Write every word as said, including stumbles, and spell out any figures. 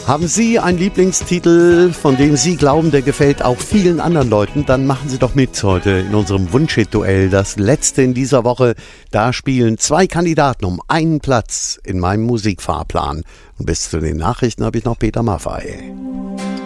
Haben Sie einen Lieblingstitel, von dem Sie glauben, der gefällt auch vielen anderen Leuten? Dann machen Sie doch mit heute in unserem Wunschhit-Duell, das letzte in dieser Woche. Da spielen zwei Kandidaten um einen Platz in meinem Musikfahrplan. Und bis zu den Nachrichten habe ich noch Peter Maffay.